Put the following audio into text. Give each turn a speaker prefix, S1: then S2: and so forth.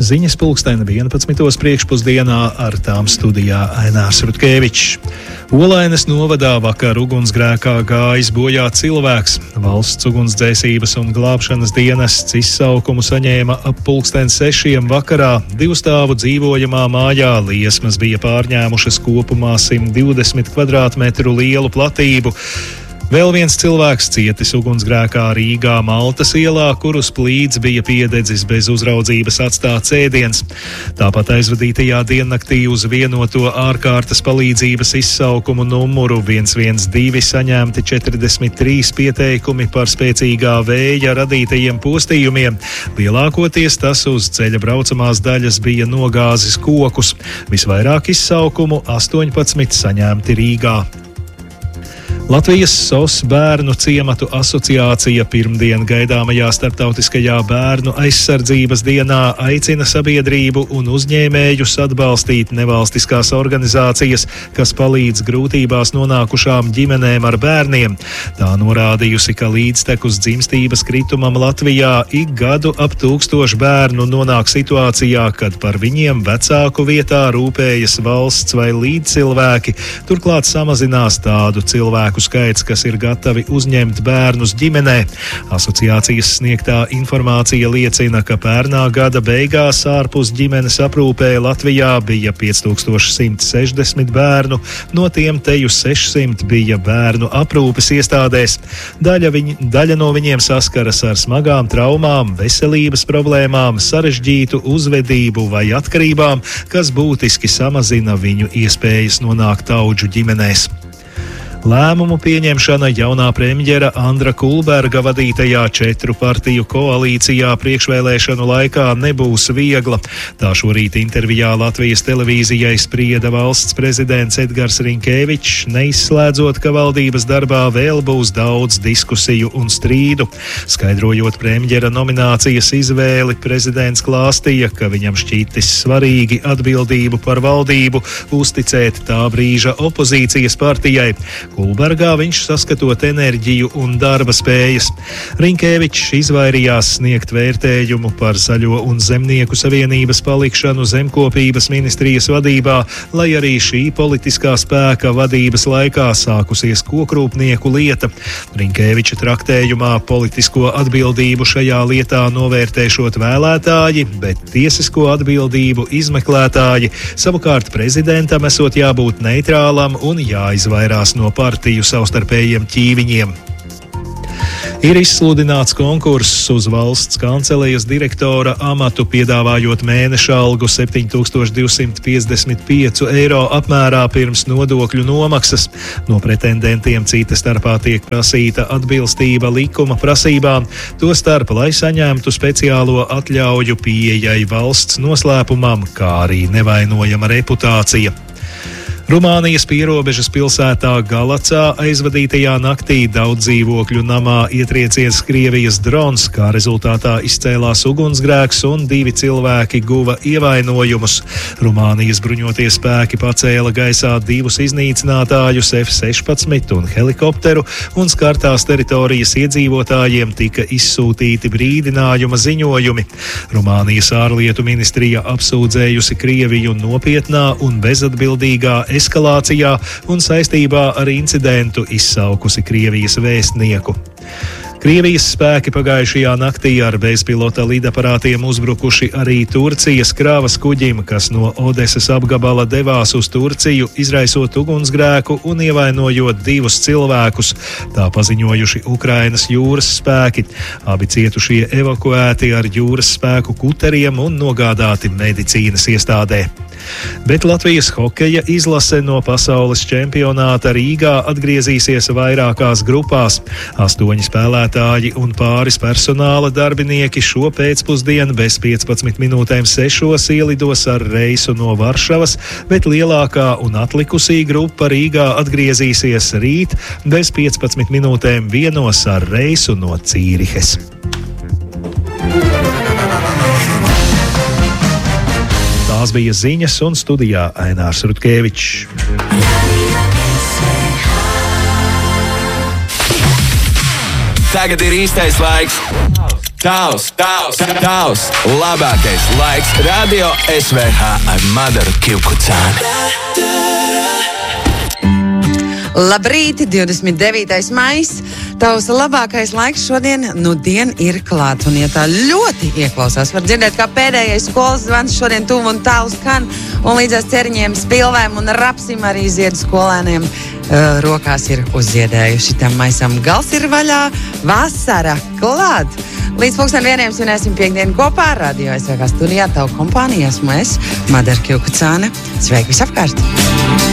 S1: Ziņas pulksteni 11. priekšpusdienā, ar tām studijā Ainārs Rutkevičs. Olainas novadā vakar ugunsgrēkā gājis bojā cilvēks. Valsts ugunsdzēsības un glābšanas dienests izsaukumu saņēma ap 6:00 vakarā. 2 stāvu dzīvojamā mājā liesmas bija pārņēmušas kopumā 120 kvadrātmetru lielu platību. Vēl viens cilvēks cietis ugunsgrēkā Rīgā Maltas ielā, kur uz plīts bija piededzis bez uzraudzības atstāts ēdiens. Tāpat aizvadītajā diennaktī uz vienoto ārkārtas palīdzības izsaukumu numuru 112 saņemti 43 pieteikumi par spēcīgā vēja radītajiem postījumiem. Lielākoties tas uz ceļa braucamās daļas bija nogāzis kokus. Visvairāk izsaukumu 18 saņemti Rīgā. Latvijas SOS bērnu ciematu asociācija pirmdien gaidāmajā starptautiskajā bērnu aizsardzības dienā aicina sabiedrību un uzņēmējus atbalstīt nevalstiskās organizācijas, kas palīdz grūtībās nonākušām ģimenēm ar bērniem. Tā norādījusi, ka līdztekus dzimstības kritumam Latvijā ik gadu ap 1000 bērnu nonāk situācijā, kad par viņiem vecāku vietā rūpējas valsts vai līdzcilvēki, turklāt samazinās tādu cilvēku skaits, kas ir gatavi uzņemt bērnus ģimenē. Asociācijas sniegtā informācija liecina, ka pērnā gada beigās ārpus ģimenes aprūpē Latvijā bija 5160 bērnu, no tiem teju 600 bija bērnu aprūpes iestādēs. Daļa no viņiem saskaras ar smagām traumām, veselības problēmām, sarežģītu uzvedību vai atkarībām, kas būtiski samazina viņu iespējas nonākt audžu ģimenēs. Lēmumu pieņemšana jaunā premjera Andra Kulberga vadītajā 4 partiju koalīcijā priekšvēlēšanu laikā nebūs viegla. Tā šorīt intervijā Latvijas televīzijai sprieda valsts prezidents Edgars Rinkēvičs, neizslēdzot, ka valdības darbā vēl būs daudz diskusiju un strīdu. Skaidrojot premjera nominācijas izvēli, prezidents klāstīja, ka viņam šķītis svarīgi atbildību par valdību uzticēt tā brīža opozīcijas partijai. Kulbergā viņš saskatot enerģiju un darba spējas. Rinkēvičs izvairījās sniegt vērtējumu par Zaļo un Zemnieku savienības palikšanu zemkopības ministrijas vadībā, lai arī šī politiskā spēka vadības laikā sākusies kokrūpnieku lieta. Rinkēviča traktējumā politisko atbildību šajā lietā novērtēšot vēlētāji, bet tiesisko atbildību izmeklētāji. Savukārt prezidentam esot jābūt neitrālam un jāizvairās no partiju savstarpējiem ķīviņiem. Ir izsludināts konkurss uz valsts kancelejas direktora amatu, piedāvājot mēneša algu 7255 eiro apmērā pirms nodokļu nomaksas. No pretendentiem cita starpā tiek prasīta atbilstība likuma prasībām, tostarp, lai saņemtu speciālo atļauju pieejai valsts noslēpumam, kā arī nevainojama reputācija. Rumānijas pierobežas pilsētā Galacā aizvadītajā naktī daudz dzīvokļu namā ietriecies Krievijas drons, kā rezultātā izcēlās ugunsgrēks un 2 cilvēki guva ievainojumus. Rumānijas bruņotie spēki pacēla gaisā 2 iznīcinātājus F-16 un helikopteru, un skartās teritorijas iedzīvotājiem tika izsūtīti brīdinājuma ziņojumi. Rumānijas ārlietu ministrija apsūdzējusi Krieviju nopietnā un bezatbildīgā eskalācijā un saistībā ar incidentu izsaukusi Krievijas vēstnieku. Krievijas spēki pagājušajā naktī ar bezpilota lidaparātiem uzbrukuši arī Turcijas kravas kuģim, kas no Odesas apgabala devās uz Turciju, izraisot ugunsgrēku un ievainojot 2 cilvēkus. Tā paziņojuši Ukrainas jūras spēki. Abi cietušie evakuēti ar jūras spēku kuteriem un nogādāti medicīnas iestādē. Bet Latvijas hokeja izlase no pasaules čempionāta Rīgā atgriezīsies vairākās grupās. 8 spēlētāji un pāris personāla darbinieki šo pēcpusdienu bez 15 minūtēm 6 ielidos ar reisu no Varšavas, bet lielākā un atlikusī grupa Rīgā atgriezīsies rīt bez 15 minūtēm 1 ar reisu no Cīrihes. Tās bija ziņas, un studijā Ainārs Rutkevičs.
S2: Tagad ir īstais laiks. Tavs, labākais laiks Radio SVH ar Madaru Kivkucāni.
S3: Labrīt, 29. maijs. Tavs labākais laiks šodien nudien ir klāt. Un, ja tā ļoti ieklausās, var dzirdēt, kā pēdējais skolas zvans šodien tuvu un tālu skan. Un līdzās ceriņiem, spilvēm un rapsim arī ziedu skolēniem rokās ir uzziedējuši. Tam maisam gals ir vaļā, vasara klāt. Līdz 1:00 svinēsim piekdienu kopā ar Radio SVH studijā. Tavu kompāniju esmu es, Madara Kivkucāne. Sveiki visapkārt!